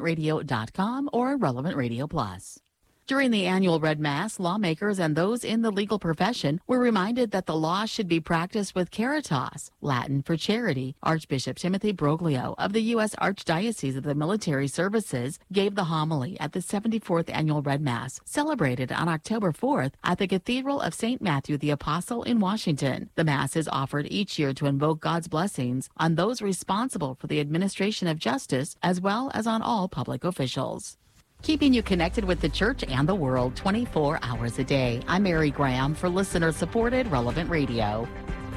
relevantradio.com or Relevant Radio Plus. During the annual Red Mass, lawmakers and those in the legal profession were reminded that the law should be practiced with caritas, Latin for charity. Archbishop Timothy Broglio of the U.S. Archdiocese of the Military Services gave the homily at the 74th Annual Red Mass, celebrated on October 4th at the Cathedral of St. Matthew the Apostle in Washington. The Mass is offered each year to invoke God's blessings on those responsible for the administration of justice, as well as on all public officials. Keeping you connected with the church and the world 24 hours a day. I'm Mary Graham for listener-supported Relevant Radio.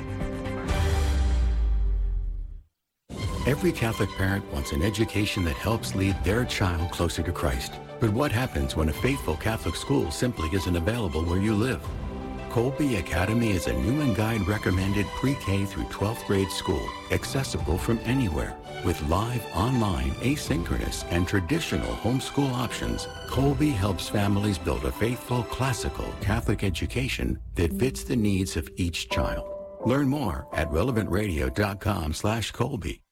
Every Catholic parent wants an education that helps lead their child closer to Christ. But what happens when a faithful Catholic school simply isn't available where you live? Colby Academy is a new and guide recommended pre-K through 12th grade school, accessible from anywhere. With live, online, asynchronous, and traditional homeschool options, Colby helps families build a faithful, classical Catholic education that fits the needs of each child. Learn more at relevantradio.com/Colby.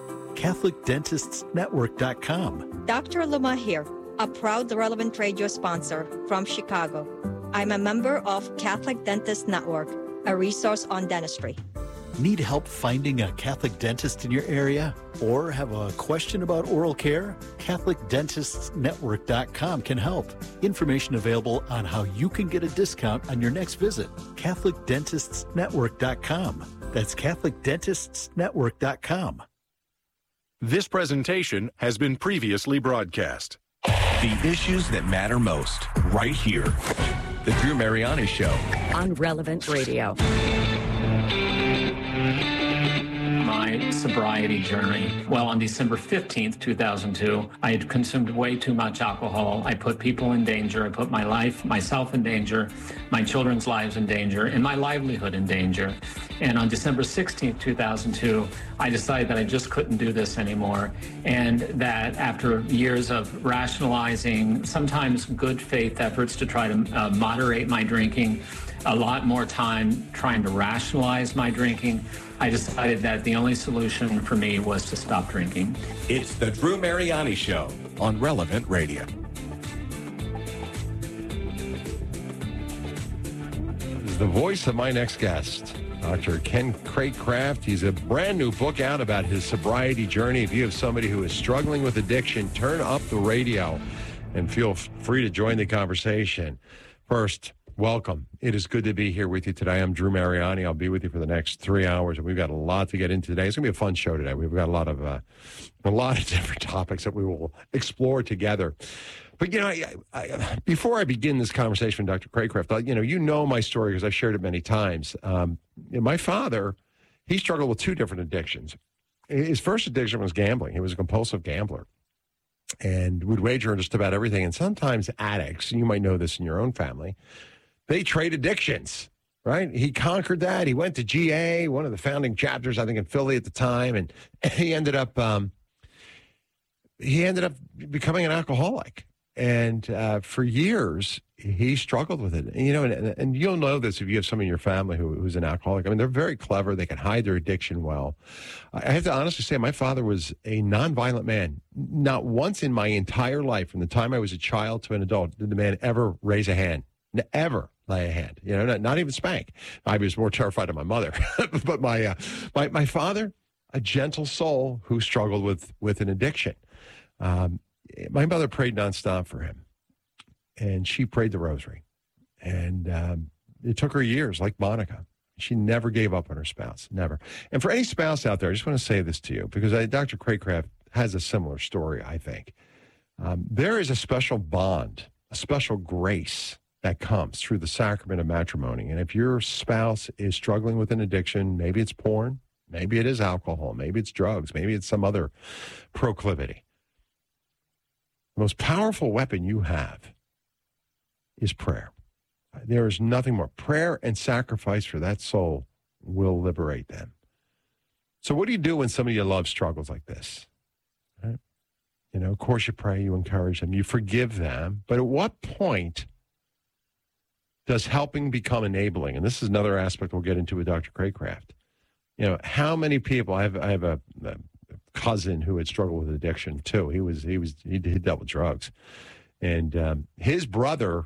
CatholicDentistsNetwork.com. Dr. Luma here, a proud Relevant Radio sponsor from Chicago. I'm a member of Catholic Dentist Network, a resource on dentistry. Need help finding a Catholic dentist in your area? Or have a question about oral care? CatholicDentistsNetwork.com can help. Information available on how you can get a discount on your next visit. CatholicDentistsNetwork.com. That's CatholicDentistsNetwork.com. This presentation has been previously broadcast. The issues that matter most, right here. The Drew Mariani Show. On Relevant Radio. My sobriety journey. Well, on December 15th, 2002, I had consumed way too much alcohol. I put people in danger. I put myself in danger, my children's lives in danger, and my livelihood in danger. And on December 16th, 2002, I decided that I just couldn't do this anymore. And that after years of rationalizing, sometimes good faith efforts to try to moderate my drinking, a lot more time trying to rationalize my drinking, I decided that the only solution for me was to stop drinking. It's the Drew Mariani Show on Relevant Radio. This is the voice of my next guest, Dr. Ken Craycraft. He's a brand new book out about his sobriety journey. If you have somebody who is struggling with addiction, turn up the radio and feel free to join the conversation. First, welcome. It is good to be here with you today. I'm Drew Mariani. I'll be with you for the next 3 hours, and we've got a lot to get into today. It's going to be a fun show today. We've got a lot of different topics that we will explore together. But, before I begin this conversation with Dr. Craycraft, you know my story because I've shared it many times. My father, he struggled with two different addictions. His first addiction was gambling. He was a compulsive gambler and would wager on just about everything. And sometimes addicts, and you might know this in your own family, they trade addictions, right? He conquered that. He went to GA, one of the founding chapters, I think, in Philly at the time, and he ended up becoming an alcoholic. And for years, he struggled with it. And you'll know this if you have someone in your family who's an alcoholic. I mean, they're very clever. They can hide their addiction well. I have to honestly say my father was a nonviolent man. Not once in my entire life, from the time I was a child to an adult, did the man ever raise a hand. Ever lay a hand, not even spank. I was more terrified of my mother, but my father, a gentle soul who struggled with an addiction. My mother prayed nonstop for him, and she prayed the rosary, and it took her years, like Monica. She never gave up on her spouse, never. And for any spouse out there, I just want to say this to you, because Dr. Craycraft has a similar story, I think. There is a special bond, a special grace that comes through the sacrament of matrimony. And if your spouse is struggling with an addiction, maybe it's porn, maybe it is alcohol, maybe it's drugs, maybe it's some other proclivity. The most powerful weapon you have is prayer. There is nothing more. Prayer and sacrifice for that soul will liberate them. So what do you do when somebody you love struggles like this? Right? Of course you pray, you encourage them, you forgive them. But at what point does helping become enabling? And this is another aspect we'll get into with Dr. Craycraft. How many people, I have a cousin who had struggled with addiction too. He dealt with drugs, and his brother,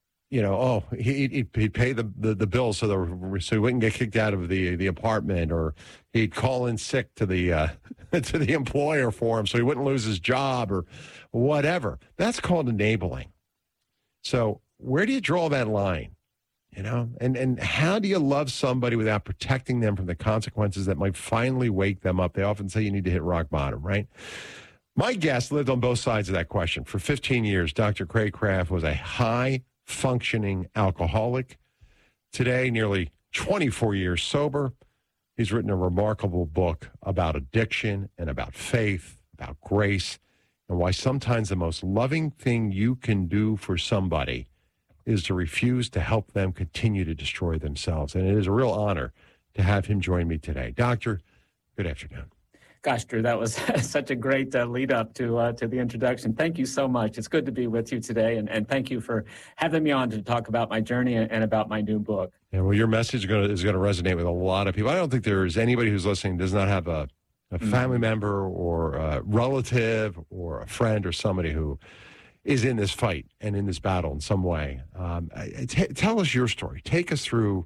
he'd pay the bills so he wouldn't get kicked out of the apartment, or he'd call in sick to the to the employer for him so he wouldn't lose his job or whatever. That's called enabling. So where do you draw that line? And how do you love somebody without protecting them from the consequences that might finally wake them up? They often say you need to hit rock bottom, right? My guest lived on both sides of that question. For 15 years, Dr. Craig Kraft was a high-functioning alcoholic. Today, nearly 24 years sober, he's written a remarkable book about addiction and about faith, about grace, and why sometimes the most loving thing you can do for somebody is to refuse to help them continue to destroy themselves. And it is a real honor to have him join me today. Doctor, good afternoon. Gosh, Drew, that was such a great lead up to the introduction. Thank you so much. It's good to be with you today, and thank you for having me on to talk about my journey and about my new book. Yeah, well, your message is going to resonate with a lot of people. I don't think there is anybody who's listening does not have a family member or a relative or a friend or somebody who is in this fight and in this battle in some way. Tell us your story. Take us through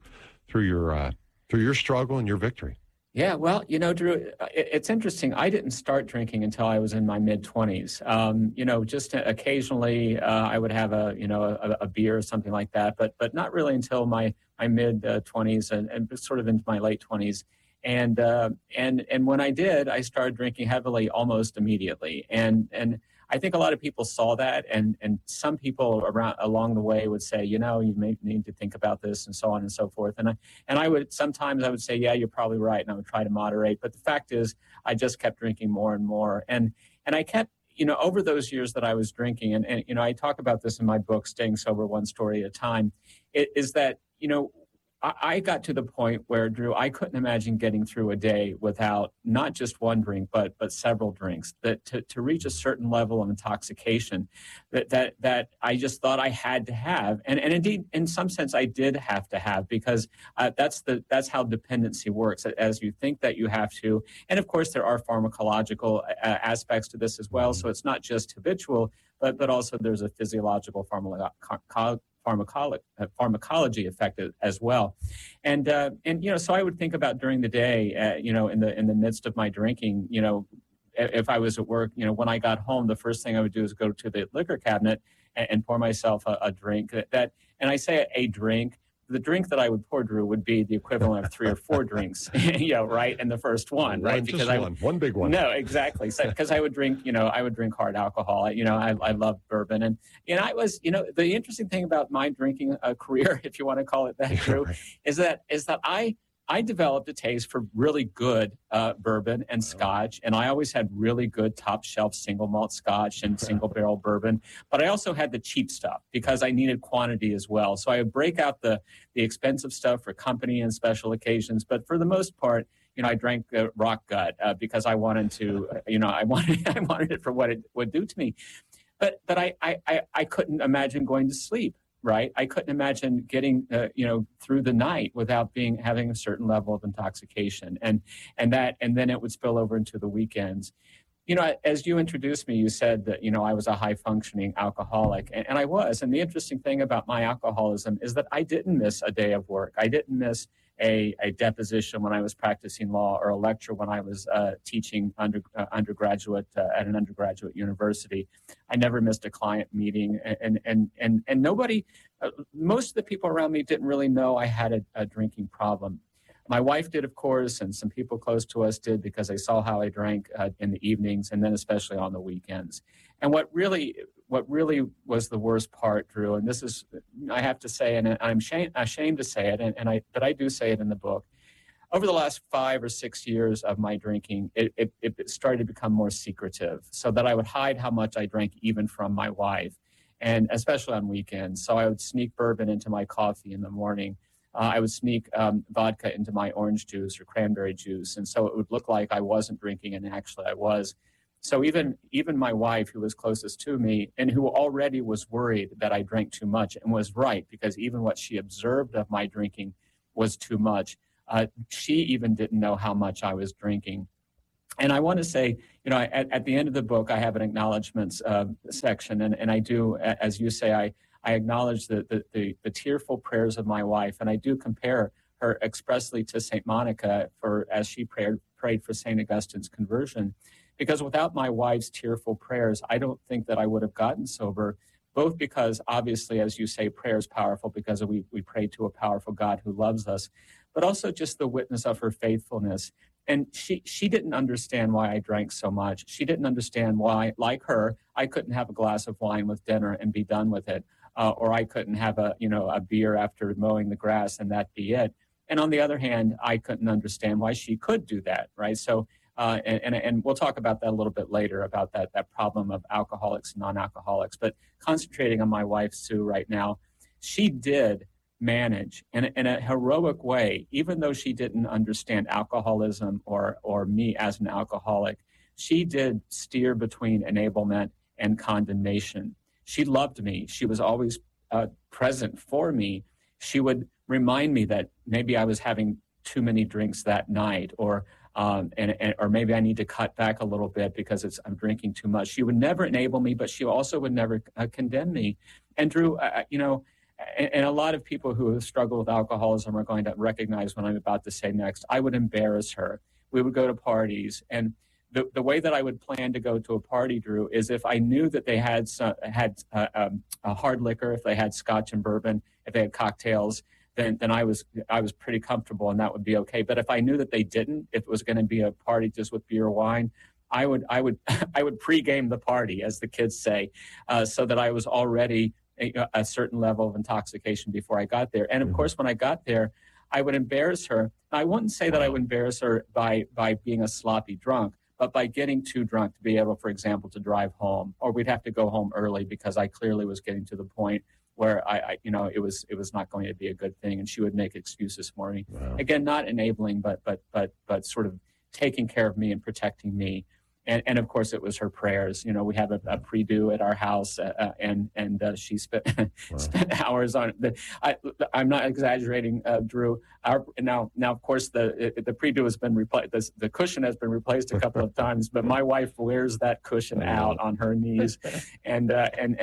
your struggle and your victory. Yeah, well, Drew, it's interesting. I didn't start drinking until I was in my mid-20s. Just occasionally I would have a beer or something like that, but not really until my mid-20s and sort of into my late 20s. And when I did, I started drinking heavily almost immediately. And I think a lot of people saw that, and some people along the way would say, you may need to think about this, and so on and so forth. And I would sometimes say, yeah, you're probably right, and I would try to moderate. But the fact is, I just kept drinking more and more, and I kept, over those years that I was drinking, and I talk about this in my book, Staying Sober One Story at a Time, is that I got to the point where, Drew, I couldn't imagine getting through a day without not just one drink, but several drinks. That to reach a certain level of intoxication that I just thought I had to have, and indeed, in some sense, I did have to have, because that's how dependency works. As you think that you have to, and of course, there are pharmacological aspects to this as well. So it's not just habitual, but also there's a physiological pharmacology effect as well, and so I would think about during the day, in the midst of my drinking, if I was at work, when I got home, the first thing I would do is go to the liquor cabinet and pour myself a drink. And I say a drink. The drink that I would pour, Drew, would be the equivalent of 3 or 4 drinks, right? And the first one, right? Because one big one. No, exactly. So, because I would drink hard alcohol. I love bourbon. And I was, the interesting thing about my drinking career, if you want to call it that, Drew, is that I developed a taste for really good bourbon and scotch, and I always had really good top shelf single malt scotch and single barrel bourbon. But I also had the cheap stuff because I needed quantity as well. So I would break out the expensive stuff for company and special occasions. But for the most part, I drank Rock Gut because I wanted to, I wanted it for what it would do to me. But I couldn't imagine going to sleep. Right, I couldn't imagine getting through the night without having a certain level of intoxication, and then it would spill over into the weekends. As you introduced me, you said that I was a high functioning alcoholic, and I was. And the interesting thing about my alcoholism is that I didn't miss a day of work. I didn't miss a deposition when I was practicing law, or a lecture when I was teaching undergraduate at an undergraduate university. I never missed a client meeting, and nobody, most of the people around me didn't really know I had a drinking problem. My wife did, of course, and some people close to us did, because they saw how I drank in the evenings, and then especially on the weekends. And what really was the worst part, Drew, and this is, I have to say, and I'm ashamed to say it, but I do say it in the book. Over the last 5 or 6 years of my drinking, it started to become more secretive, so that I would hide how much I drank even from my wife, and especially on weekends. So I would sneak bourbon into my coffee in the morning. I would sneak vodka into my orange juice or cranberry juice, and so it would look like I wasn't drinking, and actually I was. So even my wife, who was closest to me and who already was worried that I drank too much, and was right, because even what she observed of my drinking was too much, she even didn't know how much I was drinking. And I want to say, at the end of the book, I have an acknowledgments section, and I do, as you say, I acknowledge the tearful prayers of my wife, and I do compare her expressly to St. Monica as she prayed for St. Augustine's conversion, because without my wife's tearful prayers, I don't think that I would have gotten sober, both because obviously, as you say, prayer is powerful because we pray to a powerful God who loves us, but also just the witness of her faithfulness. And she didn't understand why I drank so much. She didn't understand why, like her, I couldn't have a glass of wine with dinner and be done with it, or I couldn't have a beer after mowing the grass and that be it. And on the other hand, I couldn't understand why she could do that, right? So, and we'll talk about that a little bit later, about that problem of alcoholics and non-alcoholics. But concentrating on my wife, Sue, right now, she did manage in a heroic way, even though she didn't understand alcoholism or me as an alcoholic. She did steer between enablement and condemnation. She loved me. She was always present for me. She would remind me that maybe I was having too many drinks that night, or maybe I need to cut back a little bit because I'm drinking too much. She would never enable me, but she also would never condemn me. And Drew, and a lot of people who struggle with alcoholism are going to recognize what I'm about to say next. I would embarrass her. We would go to parties, and the way that I would plan to go to a party, Drew, is if I knew that they had a hard liquor, if they had scotch and bourbon, if they had cocktails, then I was pretty comfortable, and that would be okay. But if I knew that they didn't, if it was going to be a party just with beer or wine, I would pregame the party, as the kids say, so that I was already a certain level of intoxication before I got there. And of course, when I got there, I would embarrass her. I wouldn't say that I would embarrass her by being a sloppy drunk, but by getting too drunk to be able, for example, to drive home, or we'd have to go home early because I clearly was getting to the point where it was not going to be a good thing, and she would make excuses for me. Wow. Again, not enabling, but sort of taking care of me and protecting me. And of course, it was her prayers. We have a pre-do at our house, and she spent hours on it. I'm not exaggerating, Drew. Now, of course, the pre-do has been replaced. The cushion has been replaced a couple of times, but my wife wears that cushion out on her knees, and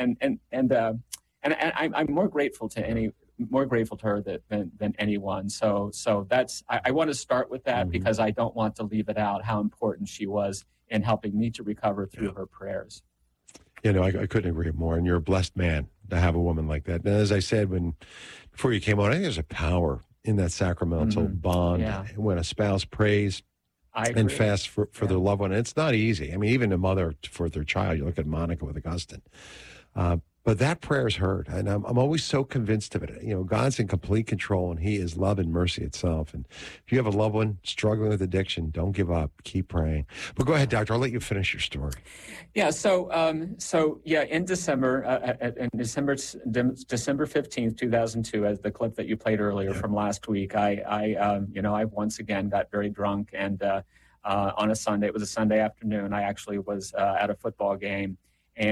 I'm more grateful to her than anyone. So that's I want to start with that because I don't want to leave it out how important she was in helping me to recover through her prayers. I couldn't agree more. And you're a blessed man to have a woman like that. And as I said before you came on, I think there's a power in that sacramental bond when a spouse prays and fasts for their loved one. And it's not easy. I mean, even a mother for their child, you look at Monica with Augustine. But that prayer is heard, and I'm always so convinced of it. God's in complete control, and He is love and mercy itself. And if you have a loved one struggling with addiction, don't give up. Keep praying. But go ahead, Doctor. I'll let you finish your story. Yeah. So in December 15th, 2002, as the clip that you played earlier from last week, I once again got very drunk, and on a Sunday, it was a Sunday afternoon. I actually was at a football game.